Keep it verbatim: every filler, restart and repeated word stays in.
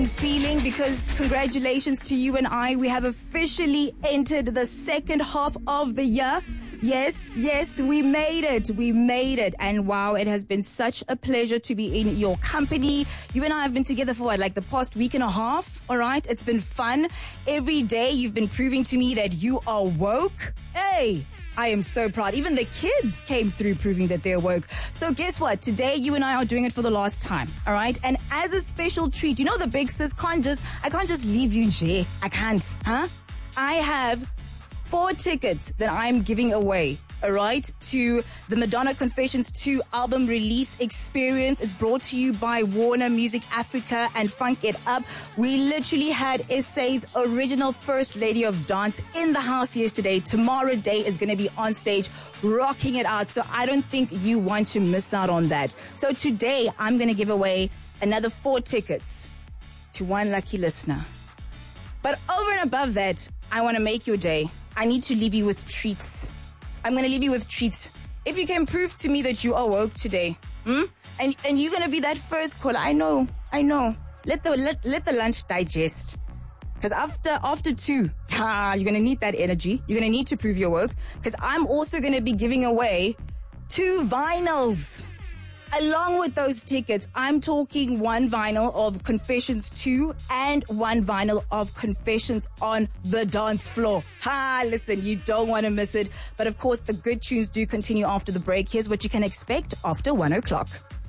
feeling because congratulations to you and I. We have officially entered the second half of the year. Yes, yes, we made it. We made it. And wow, it has been such a pleasure to be in your company. You and I have been together for what, like the past week and a half? All right. It's been fun. Every day you've been proving to me that you are woke. Hey, I am so proud. Even the kids came through proving that they're woke. So guess what? Today you and I are doing it for the last time. All right. And as a special treat, you know, the big sis can't just, I can't just leave you, Jay. I can't, huh? I have four tickets that I'm giving away, all right, to the Madonna Confessions two album release experience. It's brought to you by Warner Music Africa and Funk It Up. We literally had S A's original First Lady of Dance in the house yesterday. Tamara Day is going to be on stage rocking it out. So I don't think you want to miss out on that. So today I'm going to give away another four tickets to one lucky listener. But over and above that, I want to make your day. I need to leave you with treats. I'm going to leave you with treats. If you can prove to me that you are woke today, hmm? and and you're going to be that first caller. I know, I know. Let the let, let the lunch digest. Because after after two, ah, you're going to need that energy. You're going to need to prove you're woke. Because I'm also going to be giving away two vinyls. Along with those tickets, I'm talking one vinyl of Confessions two and one vinyl of Confessions on the Dance Floor. Ha, listen, you don't want to miss it. But of course, the good tunes do continue after the break. Here's what you can expect after one o'clock.